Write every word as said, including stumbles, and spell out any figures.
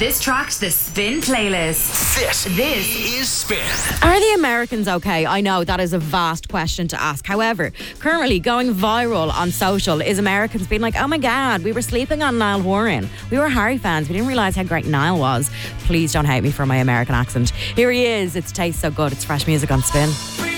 this track to the Spin playlist. This, this is Spin. Are the Americans okay? I know that is a vast question to ask. However, currently going viral on social is Americans being like, oh my God, we were sleeping on Niall Horan. We were Harry fans. We didn't realise how great Niall was. Please don't hate me for my American accent. Here he is. It tastes so good. It's fresh music on Spin.